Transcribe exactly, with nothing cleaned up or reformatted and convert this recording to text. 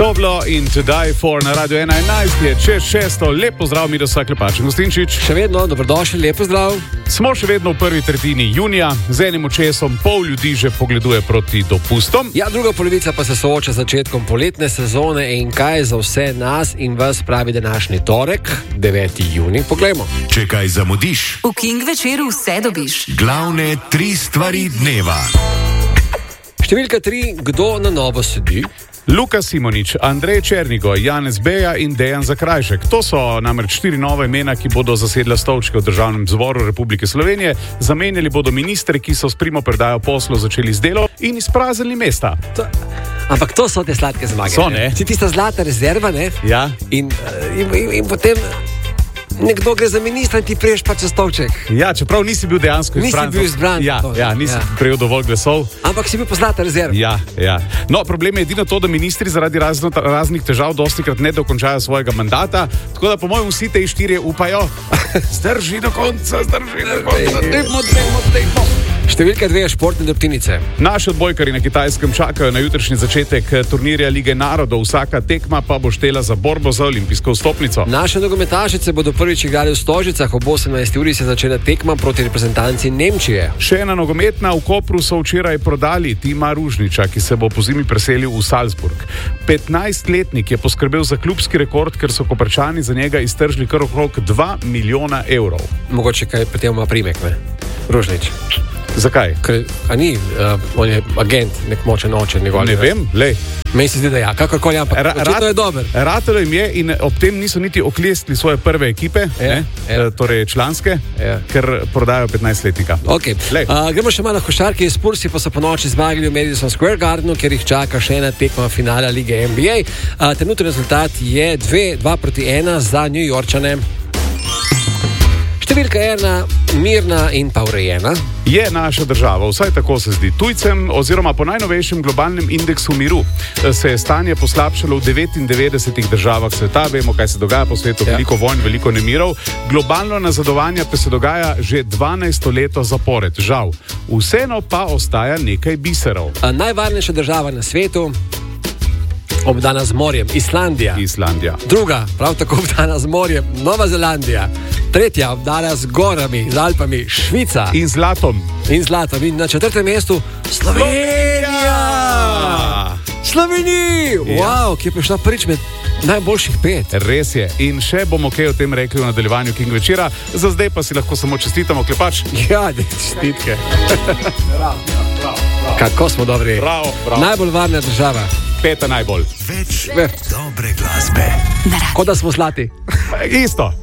Toblo in To Die For na Radio ena enajst je čez šesto. Lep pozdrav, Miroslav Klepač in Gostinčič. Še vedno, dobrodošli, lep pozdrav. Smo še vedno v prvi tretjini junija, z enim očesom pol ljudi že pogleduje proti dopustom. Ja, druga polovica pa se sooča z začetkom poletne sezone in kaj za vse nas in vas pravi današnji torek, deveti junij. Poglejmo. Če kaj zamudiš, v King večeru vse dobiš. Glavne tri stvari dneva. Številka tri, kdo na novo sedi? Luka Simonič, Andrej Černigoj, Janez Beja in Dejan Zakrajšek. To so namreč štiri nove imena, ki bodo zasedla stolčke v Državnem zboru Republike Slovenije. Zamenjali bodo ministre, ki so s primopredajo poslov začeli z delom in izpraznili mesta. To, ampak to so te sladke zmage. So, ne? Si tista zlata rezerva, ne? Ja. In, in, in, in potem nekdo gre za ministra in ti priješ pa čez stolček. Ja, čeprav nisi bil dejansko izbran. Nisi bil izbran. Ja, ja, nisi ja. prejel dovolj glasov. Ampak si bil pa zlata rezerva. Ja, ja. No, problem je edino to, da ministri zaradi razno, raznih težav dostikrat ne dokončajo svojega mandata, tako da po mojem vsi te štirje upajo. Zdrži do konca, zdrži do konca. Dejmo, dejmo, dejmo. Številka dve, športne drobtinice. Naši odbojkari na Kitajskem čakajo na jutrišnji začetek turnirja Lige narodov. Vsaka tekma pa bo štela za borbo za olimpijsko vstopnico. Naše nogometašice bodo prvič igrali v Stožicah. Ob osemnajsti uri se začela tekma proti reprezentanci Nemčije. Še ena nogometna. V Kopru so včeraj prodali Tima Ružniča, ki se bo pozimi preselil v Salzburg. petnajstletnik je poskrbel za klubski rekord, ker so Koprčani za njega iztržili kar okrog dva milijona evrov. Mogoče kaj pri tem ima primek, ne? Ružnič. Zakaj? Ker, a ni, uh, on je agent, nek močen oče njegov. Ne vem, lej. Meni se zdi, da ja, kakorkoli, ampak Ra- očitno je dober. Ratelo jim je in ob tem niso niti oklestili svoje prve ekipe, Ja, ne, ja. torej članske, Ja. ker prodajo petnajstletnika. Okay. Lej. Uh, gremo še malo na košarke. Spursi pa so po noči zmagali v Madison Square Gardenu, kjer jih čaka še ena tekma finala lige N B A. Uh, trenutni rezultat je dve, dva proti ena za New Yorkčane. Številka ena, mirna in pa urejena. Je naša država, vsaj tako se zdi tujcem, oziroma po najnovejšem globalnem indeksu miru se je stanje poslabšalo v devetindevetdesetih državah sveta. Vemo, kaj se dogaja po svetu, Ja. veliko vojn, veliko nemirov. Globalno nazadovanje pa se dogaja že dvanajsto leto zapored. Žal, vseeno pa ostaja nekaj biserov. Uh, najvarnejša država na svetu, obdana z morjem, Islandija. Islandija. Druga, prav tako obdana z morjem, Nova Zelandija. Tretja, obdana z gorami, z Alpami, Švica. In zlatom. In zlatom. In na četrtem mestu Slovenija! Slovenija! Wow, ki je prišla prvič med najboljših pet. Res je. In še bomo kaj o tem rekli v nadaljevanju King večera. Za zdaj pa si lahko samo čestitamo, Klepač. Ja, čestitke. Kako smo dobri. Bravo, bravo. Najbolj varna država. Peta najbolj. Več Ve. dobre glasbe. Kot da smo zlati. Isto.